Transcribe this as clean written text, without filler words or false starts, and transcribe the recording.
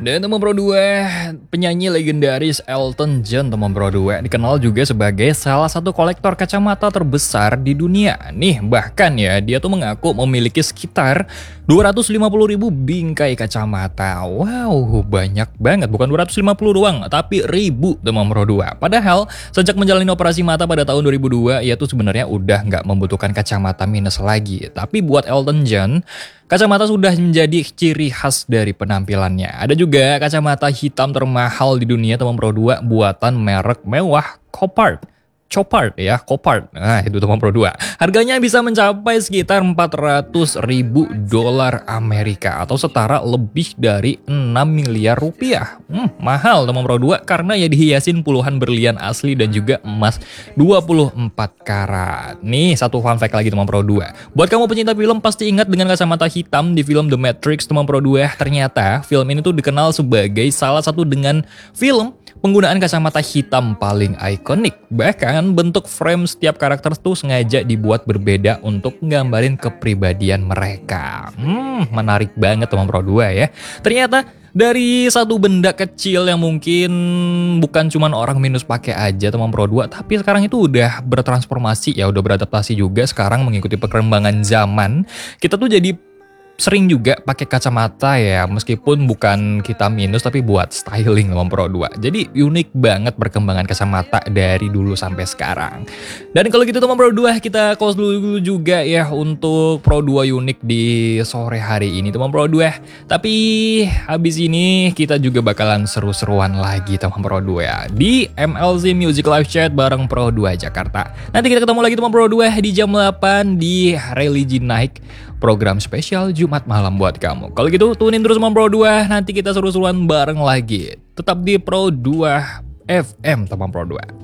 Dan teman Pro 2, penyanyi legendaris Elton John teman Pro 2 dikenal juga sebagai salah satu kolektor kacamata terbesar di dunia. Nih, bahkan ya dia tuh mengaku memiliki sekitar 250.000 bingkai kacamata. Wow, banyak banget. Bukan 250 doang, tapi ribu teman Pro 2. Padahal sejak menjalani operasi mata pada tahun 2002, ia tuh sebenarnya udah nggak membutuhkan kacamata minus lagi. Tapi buat Elton John, kacamata sudah menjadi ciri khas dari penampilannya. Ada juga kacamata hitam termahal di dunia teman Pro 2 buatan merek mewah Chopard. Nah, itu teman Pro 2. Harganya bisa mencapai sekitar $400.000 Amerika atau setara lebih dari 6 miliar rupiah. Mahal teman Pro 2 karena ya dihiasin puluhan berlian asli dan juga emas 24 karat. Nih, satu fun fact lagi teman Pro 2. Buat kamu pencinta film pasti ingat dengan kacamata hitam di film The Matrix teman Pro 2. Ternyata film ini tuh dikenal sebagai salah satu dengan film penggunaan kacamata hitam paling ikonik. Bahkan bentuk frame setiap karakter tuh sengaja dibuat berbeda untuk nggambarin kepribadian mereka. Menarik banget teman Pro 2 ya. Ternyata dari satu benda kecil yang mungkin bukan cuman orang minus pakai aja teman Pro 2, tapi sekarang itu udah bertransformasi ya, udah beradaptasi juga sekarang mengikuti perkembangan zaman. Kita tuh jadi sering juga pakai kacamata ya, meskipun bukan kita minus tapi buat styling teman Pro 2. Jadi unik banget perkembangan kacamata dari dulu sampai sekarang. Dan kalau gitu teman Pro 2, kita close dulu juga ya untuk Pro 2 unik di sore hari ini teman Pro 2. Tapi habis ini kita juga bakalan seru-seruan lagi teman Pro 2 ya di MLZ Music Live Chat bareng Pro 2 Jakarta. Nanti kita ketemu lagi teman Pro 2 di jam 8 di Religi Naik, program spesial Jumat malam buat kamu. Kalau gitu tunin terus sama Pro 2, nanti kita seru-seruan bareng lagi. Tetap di Pro 2 FM teman Pro 2.